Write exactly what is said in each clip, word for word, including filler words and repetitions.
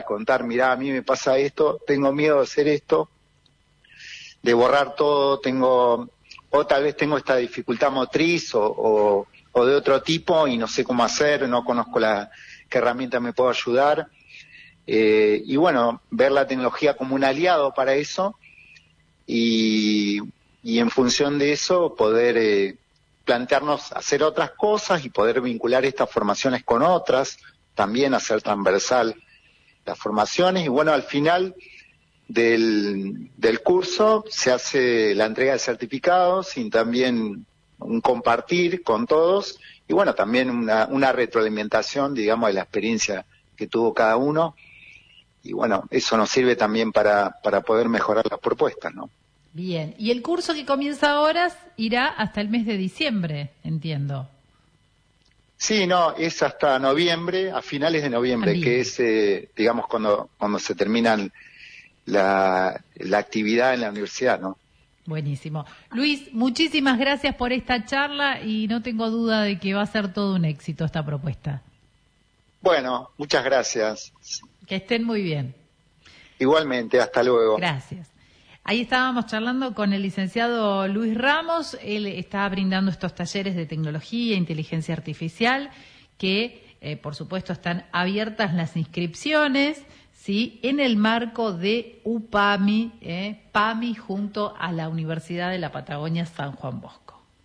contar, mirá, a mí me pasa esto, tengo miedo de hacer esto, de borrar todo, tengo, o tal vez tengo esta dificultad motriz o, o, o de otro tipo y no sé cómo hacer, no conozco la, qué herramienta me puede ayudar. Eh, y bueno, ver la tecnología como un aliado para eso y, y en función de eso poder eh, plantearnos hacer otras cosas y poder vincular estas formaciones con otras, también hacer transversal las formaciones y bueno, al final del, del curso se hace la entrega de certificados y también un compartir con todos y bueno, también una, una retroalimentación, digamos, de la experiencia que tuvo cada uno. Y bueno, eso nos sirve también para, para poder mejorar las propuestas, ¿no? Bien, y el curso que comienza ahora irá hasta el mes de diciembre, entiendo. Sí, no, es hasta noviembre, a finales de noviembre, También. que es, eh, digamos, cuando cuando se terminan la, la actividad en la universidad, ¿no? Buenísimo. Luis, muchísimas gracias por esta charla y no tengo duda de que va a ser todo un éxito esta propuesta. Bueno, muchas gracias. Que estén muy bien. Igualmente, hasta luego. Gracias. Ahí estábamos charlando con el licenciado Luis Ramos. Él está brindando estos talleres de tecnología e inteligencia artificial que, eh, por supuesto, están abiertas las inscripciones, ¿sí? En el marco de UPAMI, eh, PAMI junto a la Universidad de la Patagonia San Juan Bosco.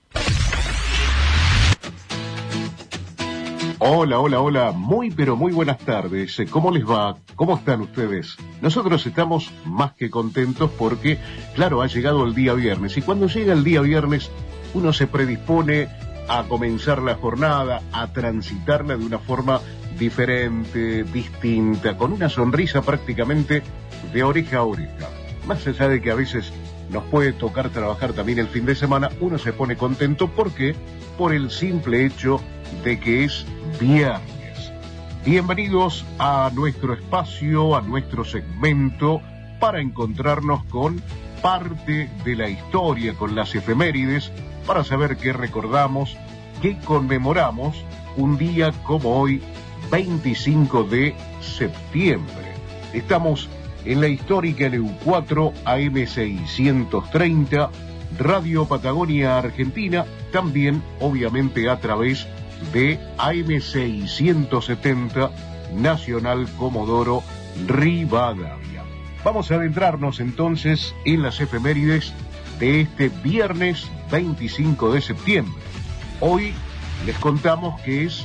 Hola, hola, hola, muy pero muy buenas tardes. ¿Cómo les va? ¿Cómo están ustedes? Nosotros estamos más que contentos porque, claro, ha llegado el día viernes y cuando llega el día viernes uno se predispone a comenzar la jornada, a transitarla de una forma diferente, distinta, con una sonrisa prácticamente de oreja a oreja. Más allá de que a veces nos puede tocar trabajar también el fin de semana, uno se pone contento porque por el simple hecho de que es viernes. Bienvenidos a nuestro espacio, a nuestro segmento, para encontrarnos con parte de la historia, con las efemérides, para saber qué recordamos, qué conmemoramos un día como hoy, veinticinco de septiembre. Estamos en la histórica L U cuatro A M seiscientos treinta, Radio Patagonia Argentina, también obviamente a través de A M seiscientos setenta, Nacional Comodoro Rivadavia. Vamos a adentrarnos entonces en las efemérides de este viernes veinticinco de septiembre. Hoy les contamos que es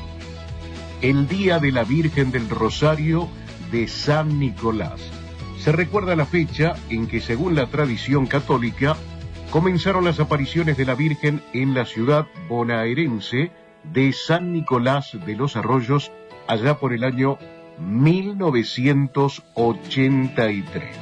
el Día de la Virgen del Rosario de San Nicolás. Se recuerda la fecha en que, según la tradición católica, comenzaron las apariciones de la Virgen en la ciudad bonaerense de San Nicolás de los Arroyos, allá por el año mil novecientos ochenta y tres.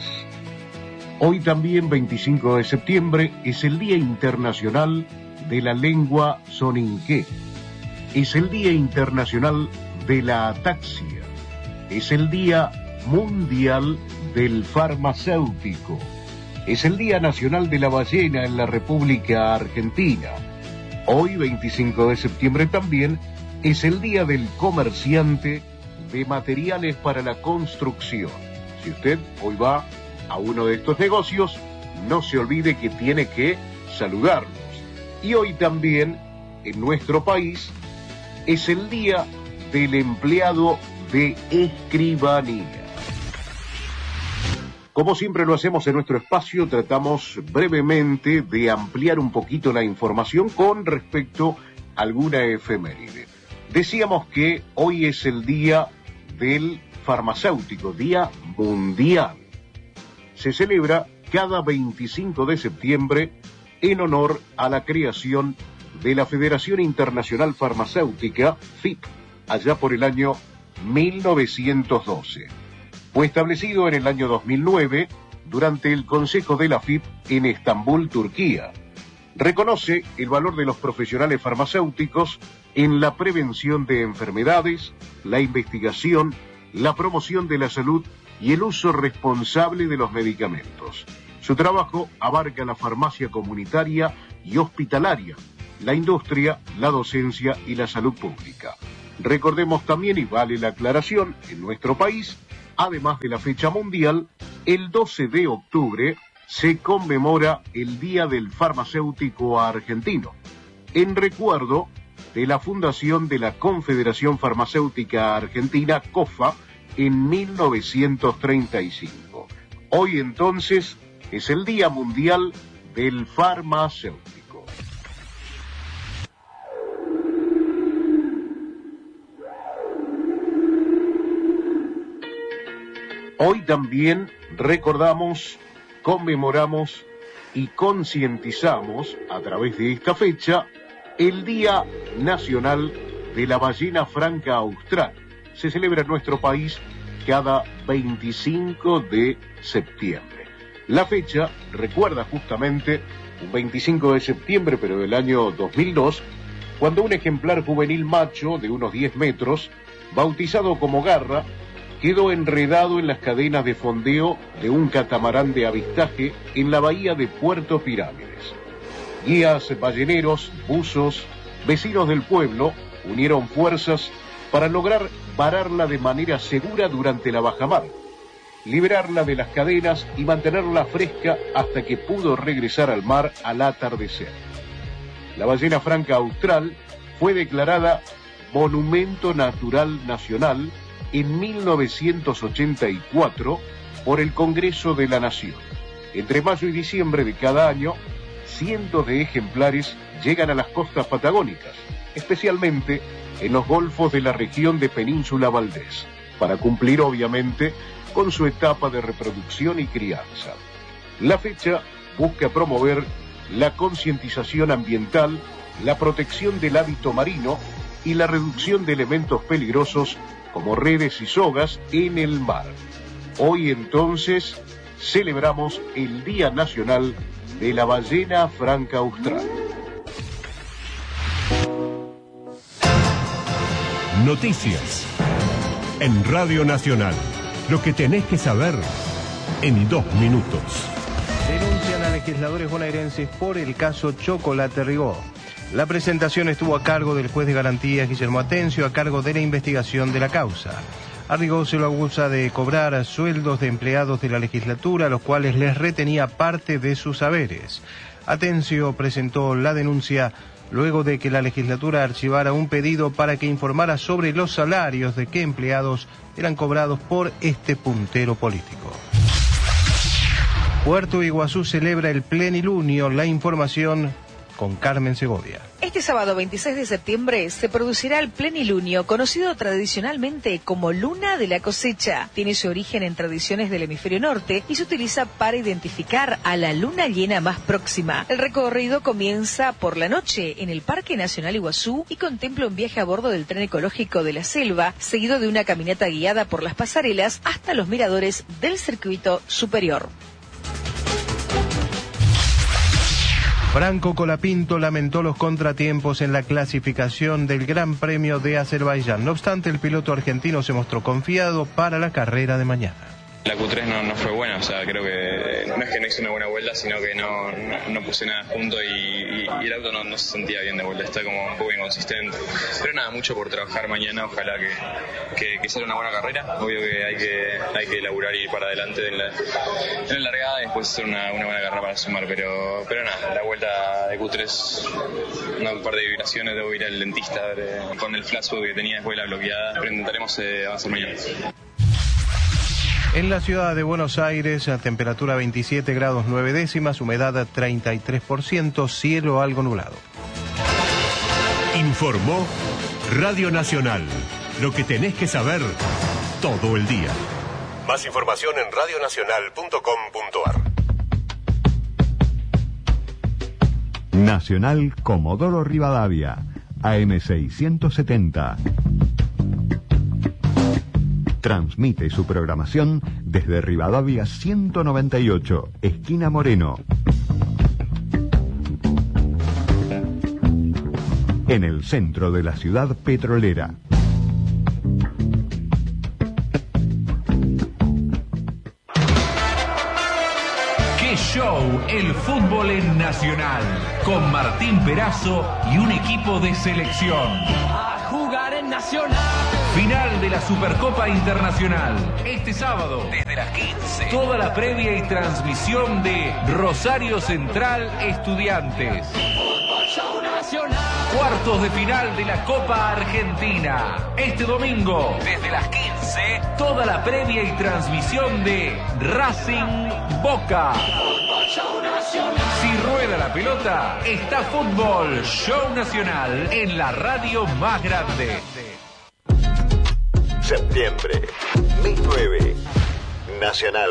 Hoy también, veinticinco de septiembre, es el Día Internacional de la Lengua Soninké. Es el Día Internacional de la Ataxia. Es el Día Mundial del Farmacéutico. Es el Día Nacional de la Ballena en la República Argentina. Hoy, veinticinco de septiembre también, es el Día del Comerciante de Materiales para la Construcción. Si usted hoy va a uno de estos negocios, no se olvide que tiene que saludarlos. Y hoy también, en nuestro país, es el Día del Empleado de Escribanía. Como siempre lo hacemos en nuestro espacio, tratamos brevemente de ampliar un poquito la información con respecto a alguna efeméride. Decíamos que hoy es el Día del Farmacéutico, Día Mundial. Se celebra cada veinticinco de septiembre en honor a la creación de la Federación Internacional Farmacéutica, F I P, allá por el año mil novecientos doce. Fue establecido en el año dos mil nueve durante el Consejo de la F I P en Estambul, Turquía. Reconoce el valor de los profesionales farmacéuticos en la prevención de enfermedades, la investigación, la promoción de la salud y el uso responsable de los medicamentos. Su trabajo abarca la farmacia comunitaria y hospitalaria, la industria, la docencia y la salud pública. Recordemos también, y vale la aclaración, en nuestro país Además de la fecha mundial, el doce de octubre se conmemora el Día del Farmacéutico Argentino, en recuerdo de la fundación de la Confederación Farmacéutica Argentina, COFA, en mil novecientos treinta y cinco. Hoy entonces es el Día Mundial del Farmacéutico. Hoy también recordamos, conmemoramos y concientizamos a través de esta fecha el Día Nacional de la Ballena Franca Austral. Se celebra en nuestro país cada veinticinco de septiembre. La fecha recuerda justamente un veinticinco de septiembre, pero del año dos mil dos, cuando un ejemplar juvenil macho de unos diez metros, bautizado como Garra, quedó enredado en las cadenas de fondeo de un catamarán de avistaje en la bahía de Puerto Pirámides. Guías, balleneros, buzos, vecinos del pueblo unieron fuerzas para lograr vararla de manera segura durante la bajamar, liberarla de las cadenas y mantenerla fresca hasta que pudo regresar al mar al atardecer. La ballena franca austral fue declarada Monumento Natural Nacional en mil novecientos ochenta y cuatro por el Congreso de la Nación. Entre mayo y diciembre de cada año, cientos de ejemplares llegan a las costas patagónicas, especialmente en los golfos de la región de Península Valdés, para cumplir obviamente con su etapa de reproducción y crianza. La fecha busca promover la concientización ambiental, la protección del hábito marino y la reducción de elementos peligrosos como redes y sogas en el mar. Hoy entonces celebramos el Día Nacional de la Ballena Franca Austral. Noticias en Radio Nacional. Lo que tenés que saber en dos minutos. Denuncian a legisladores bonaerenses por el caso Chocolate Rigó. La presentación estuvo a cargo del juez de garantías Guillermo Atencio, a cargo de la investigación de la causa. A Rigó se lo acusa de cobrar sueldos de empleados de la legislatura, a los cuales les retenía parte de sus haberes. Atencio presentó la denuncia luego de que la legislatura archivara un pedido para que informara sobre los salarios de qué empleados eran cobrados por este puntero político. Puerto Iguazú celebra el plenilunio. La información con Carmen Segovia. Este sábado veintiséis de septiembre se producirá el plenilunio, conocido tradicionalmente como Luna de la Cosecha. Tiene su origen en tradiciones del hemisferio norte y se utiliza para identificar a la luna llena más próxima. El recorrido comienza por la noche en el Parque Nacional Iguazú y contempla un viaje a bordo del tren ecológico de la selva, seguido de una caminata guiada por las pasarelas hasta los miradores del circuito superior. Franco Colapinto lamentó los contratiempos en la clasificación del Gran Premio de Azerbaiyán. No obstante, el piloto argentino se mostró confiado para la carrera de mañana. La Q tres no, no fue buena, o sea, creo que no es que no hice una buena vuelta, sino que no, no, no puse nada junto y, y, y el auto no, no se sentía bien de vuelta, está como un poco inconsistente. Pero nada, mucho por trabajar mañana, ojalá que, que, que sea una buena carrera. Obvio que hay que, hay que elaborar y ir para adelante en la, en la largada y después hacer una, una buena carrera para sumar, pero, pero nada, la vuelta de Q tres, un par de vibraciones, debo ir al dentista eh, con el flash que tenía después de la bloqueada, pero intentaremos eh, avanzar mañana. En la ciudad de Buenos Aires, a temperatura veintisiete grados nueve décimas, humedad treinta y tres por ciento, cielo algo nublado. Informó Radio Nacional. Lo que tenés que saber todo el día. Más información en radio nacional punto com punto a r. Nacional Comodoro Rivadavia, A M seiscientos setenta. Transmite su programación desde Rivadavia ciento noventa y ocho, esquina Moreno. En el centro de la ciudad petrolera. ¡Qué show! El fútbol en Nacional. Con Martín Perazo y un equipo de selección. A jugar en Nacional. Final de la Supercopa Internacional. Este sábado, desde las quince. Toda la previa y transmisión de Rosario Central Estudiantes. Cuartos de final de la Copa Argentina. Este domingo, desde las quince, toda la previa y transmisión de Racing Boca. Si rueda la pelota, está Fútbol Show Nacional en la radio más grande. Septiembre, mes nueve, Nacional.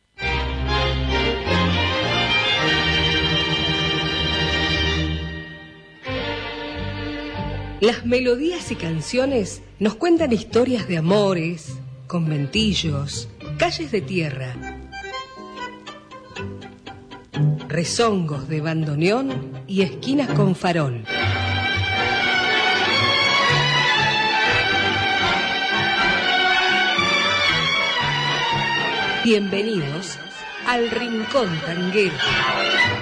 Las melodías y canciones nos cuentan historias de amores, conventillos, calles de tierra, rezongos de bandoneón y esquinas con farol. Bienvenidos al Rincón Tanguero.